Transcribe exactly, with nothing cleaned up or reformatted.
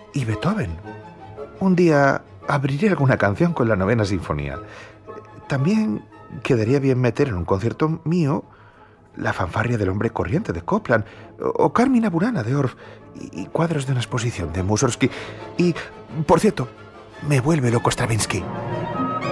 y Beethoven. Un día abriré alguna canción con la novena sinfonía. También quedaría bien meter en un concierto mío la fanfarria del hombre corriente de Copland, o Carmina Burana de Orff, y, y cuadros de una exposición de Mussorgsky. Y, por cierto, me vuelve loco Stravinsky.